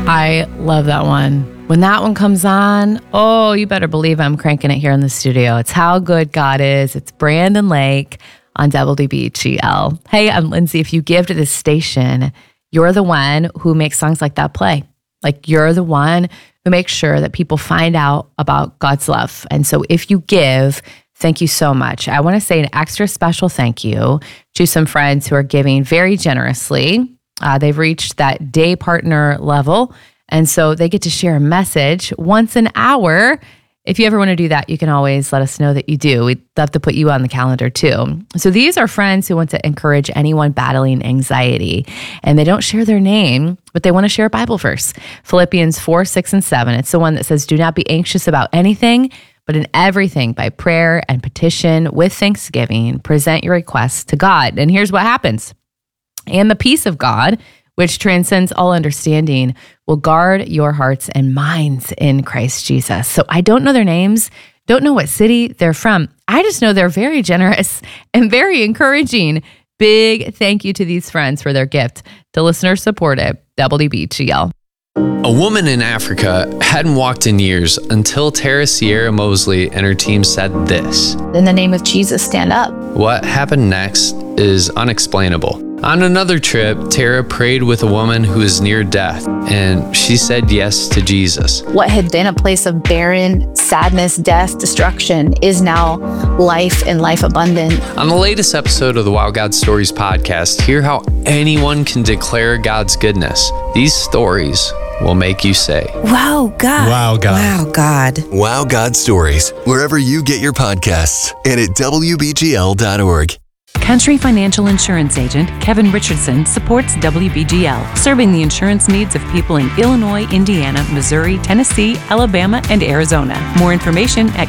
I love that one. When that one comes on, oh, you better believe I'm cranking it here in the studio. It's How Good God Is. It's Brandon Lake on WBGL. Hey, I'm Lindsay. If you give to this station, you're the one who makes songs like that play. Like, you're the one who makes sure that people find out about God's love. And so if you give, thank you so much. I want to say an extra special thank you to some friends who are giving very generously. They've reached that day partner level. And so they get to share a message once an hour. If you ever want to do that, you can always let us know that you do. We'd love to put you on the calendar too. So these are friends who want to encourage anyone battling anxiety. And they don't share their name, but they want to share a Bible verse. Philippians 4, 6, and 7. It's the one that says, "Do not be anxious about anything, but in everything by prayer and petition with thanksgiving, present your requests to God." And here's what happens. "And the peace of God, which transcends all understanding, will guard your hearts and minds in Christ Jesus." So I don't know their names, don't know what city they're from. I just know they're very generous and very encouraging. Big thank you to these friends for their gift to listener-supported WBGL. A woman in Africa hadn't walked in years until Tara Sierra Mosley and her team said this. "In the name of Jesus, stand up." What happened next is unexplainable. On another trip, Tara prayed with a woman who is near death, and she said yes to Jesus. What had been a place of barren, sadness, death, destruction is now life and life abundant. On the latest episode of the Wow God Stories podcast, hear how anyone can declare God's goodness. These stories will make you say, "Wow, God. Wow, God. Wow, God." Wow God Stories, wherever you get your podcasts and at WBGL.org. Country Financial Insurance Agent Kevin Richardson supports WBGL, serving the insurance needs of people in Illinois, Indiana, Missouri, Tennessee, Alabama, and Arizona. More information at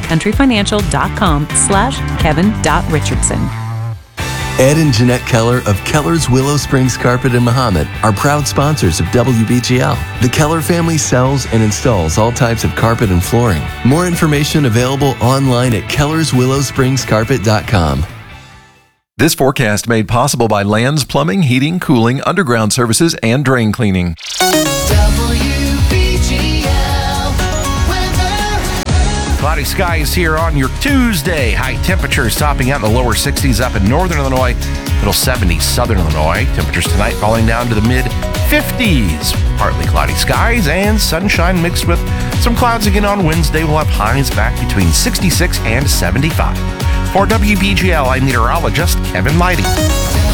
countryfinancial.com/Kevin.Richardson. Ed and Jeanette Keller of Keller's Willow Springs Carpet in Mahomet are proud sponsors of WBGL. The Keller family sells and installs all types of carpet and flooring. More information available online at kellerswillowspringscarpet.com. This forecast made possible by Lands Plumbing, Heating, Cooling, Underground Services, and Drain Cleaning. WBGL weather. Cloudy skies here on your Tuesday. High temperatures topping out in the lower 60s up in northern Illinois, middle 70s southern Illinois. Temperatures tonight falling down to the mid-50s. Partly cloudy skies and sunshine mixed with some clouds again on Wednesday. We'll have highs back between 66 and 75. For WBGL, I'm meteorologist Kevin Lighty.